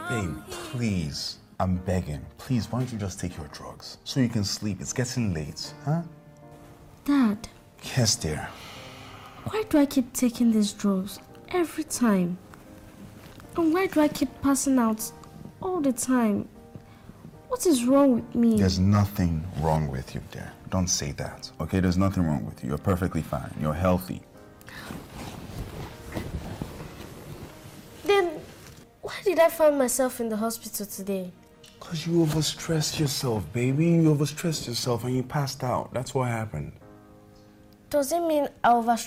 Babe, please. I'm begging. Please, why don't you just take your drugs so you can sleep? It's getting late, huh? Dad. Yes, dear. Why do I keep taking these drugs every time? And why do I keep passing out all the time? What is wrong with me? There's nothing wrong with you, dear. Don't say that, okay? There's nothing wrong with you. You're perfectly fine. You're healthy. Then, why did I find myself in the hospital today? Because you overstressed yourself, baby. You overstressed yourself and you passed out. That's what happened. Does it mean I overstressed